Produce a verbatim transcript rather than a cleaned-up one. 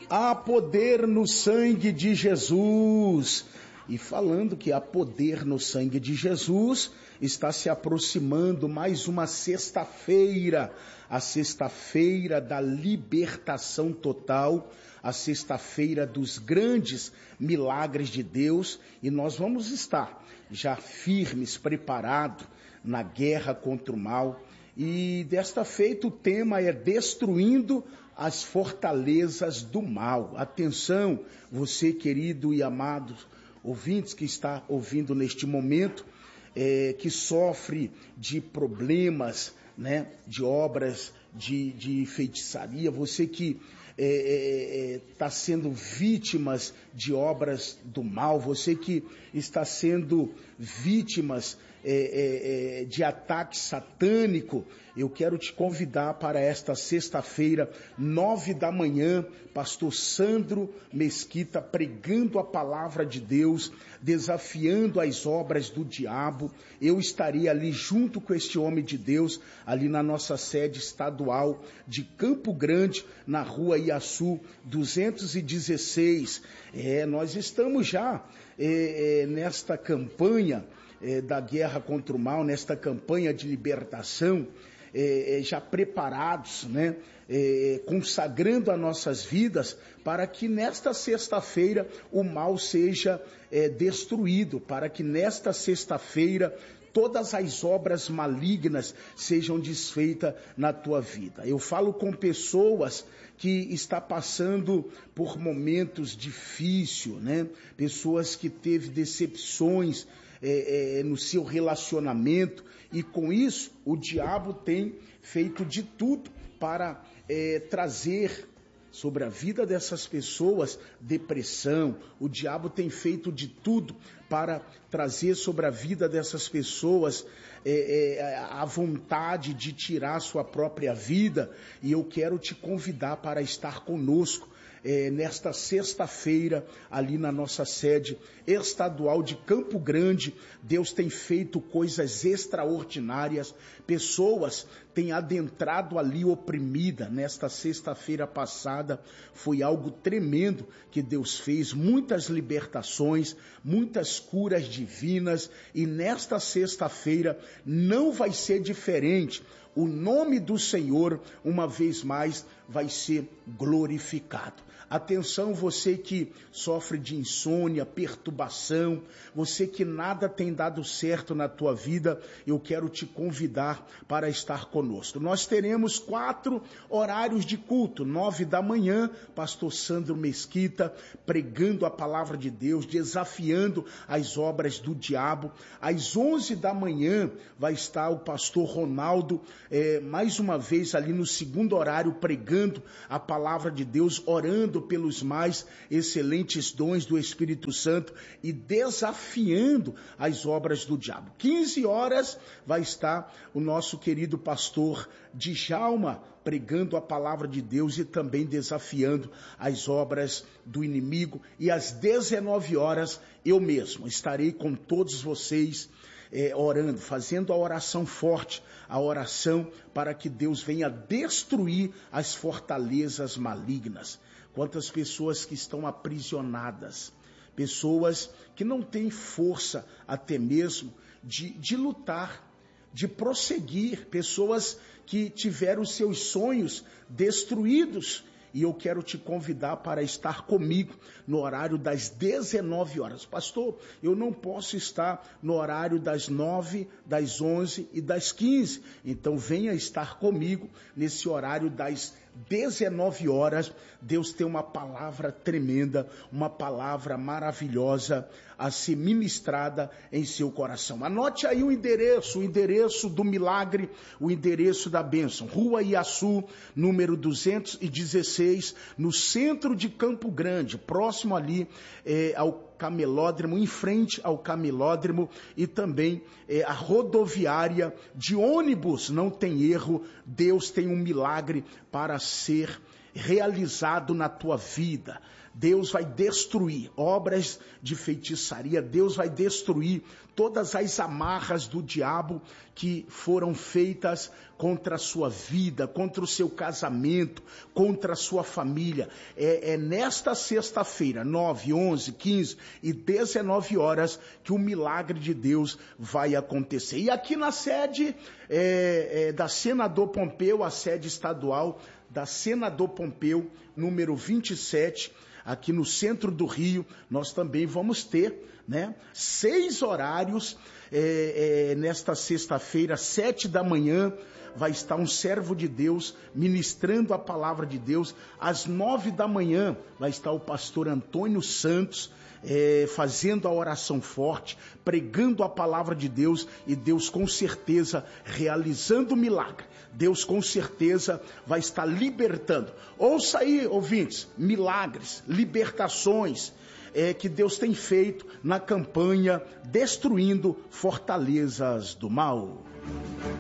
Há poder no sangue de Jesus. E falando que há poder no sangue de Jesus, está se aproximando mais uma sexta-feira, a sexta-feira da libertação total, a sexta-feira dos grandes milagres de Deus, e nós vamos estar já firmes, preparados na guerra contra o mal. E desta feita o tema é destruindo as fortalezas do mal. Atenção, você querido e amado ouvintes que está ouvindo neste momento, é, que sofre de problemas, né, de obras de, de feitiçaria, você que está é, é, tá sendo vítimas de obras do mal, você que está sendo vítimas é, é, é, de ataque satânico, eu quero te convidar para esta sexta-feira, nove da manhã, pastor Sandro Mesquita pregando a palavra de Deus, desafiando as obras do diabo. Eu estarei ali junto com este homem de Deus, ali na nossa sede estadual de Campo Grande, na rua Iaçu duzentos e dezesseis. É, nós estamos já é, é, nesta campanha é, da guerra contra o mal, nesta campanha de libertação, É, é, já preparados, né, é, consagrando as nossas vidas para que nesta sexta-feira o mal seja é, destruído, para que nesta sexta-feira todas as obras malignas sejam desfeitas na tua vida. Eu falo com pessoas que estão passando por momentos difíceis, né? Pessoas que teve decepções é, é, no seu relacionamento, e com isso o diabo tem feito de tudo para é, trazer sobre a vida dessas pessoas depressão. O diabo tem feito de tudo para trazer sobre a vida dessas pessoas é, é, a vontade de tirar sua própria vida, e eu quero te convidar para estar conosco É, nesta sexta-feira, ali na nossa sede estadual de Campo Grande. Deus tem feito coisas extraordinárias, pessoas têm adentrado ali oprimida. Nesta sexta-feira passada foi algo tremendo que Deus fez, muitas libertações, muitas curas divinas, e nesta sexta-feira não vai ser diferente. O nome do Senhor, uma vez mais, vai ser glorificado. Atenção, você que sofre de insônia, perturbação, você que nada tem dado certo na tua vida, eu quero te convidar para estar conosco. Nós teremos quatro horários de culto. Nove da manhã, pastor Sandro Mesquita pregando a palavra de Deus, desafiando as obras do diabo. Às onze da manhã vai estar o pastor Ronaldo, é, mais uma vez ali no segundo horário, pregando a palavra de Deus, orando pelos mais excelentes dons do Espírito Santo e desafiando as obras do diabo. quinze horas vai estar o nosso querido pastor Djalma pregando a palavra de Deus e também desafiando as obras do inimigo. E às dezenove horas eu mesmo estarei com todos vocês É, orando, fazendo a oração forte, a oração para que Deus venha destruir as fortalezas malignas. Quantas pessoas que estão aprisionadas, pessoas que não têm força até mesmo de, de lutar, de prosseguir, pessoas que tiveram seus sonhos destruídos. E eu quero te convidar para estar comigo no horário das dezenove horas. Pastor, eu não posso estar no horário das nove, das onze e das quinze. Então venha estar comigo nesse horário das dezenove horas. Deus tem uma palavra tremenda, uma palavra maravilhosa a ser ministrada em seu coração. Anote aí o endereço, o endereço do milagre, o endereço da bênção. Rua Iaçu, número duzentos e dezesseis, no centro de Campo Grande, próximo ali é, ao Camelódromo, em frente ao Camelódromo, e também é, a rodoviária de ônibus, não tem erro. Deus tem um milagre para ser realizado na tua vida. Deus vai destruir obras de feitiçaria, Deus vai destruir todas as amarras do diabo que foram feitas contra a sua vida, contra o seu casamento, contra a sua família. É, é nesta sexta-feira, nove, onze, quinze e dezenove horas, que o milagre de Deus vai acontecer. E aqui na sede é, é, da Senador Pompeu, a sede estadual da Senador Pompeu, número vinte e sete, aqui no centro do Rio, nós também vamos ter, né, seis horários, é, é, nesta sexta-feira, sete da manhã, vai estar um servo de Deus ministrando a palavra de Deus. Às nove da manhã vai estar o pastor Antônio Santos, é, fazendo a oração forte, pregando a palavra de Deus, e Deus com certeza realizando o milagre. Deus com certeza vai estar libertando. Ouça aí, ouvintes, milagres, libertações, é, que Deus tem feito na campanha Destruindo Fortalezas do Mal.